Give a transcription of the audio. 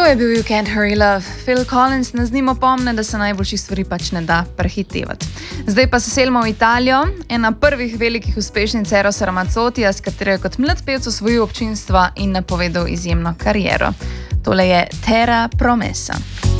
To je bil You Can't Hurry Love. Phil Collins nas z njim opomne, da se najboljših stvari pač ne da prehitevati. Zdaj pa se selimo v Italijo. Ena prvih velikih uspešnic Erosa Ramazzotija, s katero je kot mlad pevec osvojil občinstva in napovedal izjemno kariero. Tole je Terra Promessa.